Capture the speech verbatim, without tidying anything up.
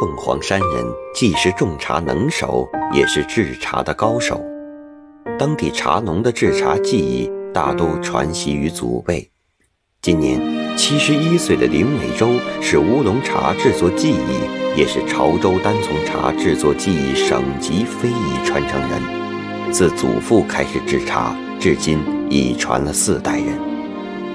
凤凰山人既是种茶能手，也是制茶的高手。当地茶农的制茶技艺大都传习于祖辈。今年七十一岁的林美洲是乌龙茶制作技艺，也是潮州单丛茶制作技艺省级非遗传承人。自祖父开始制茶，至今已传了四代人。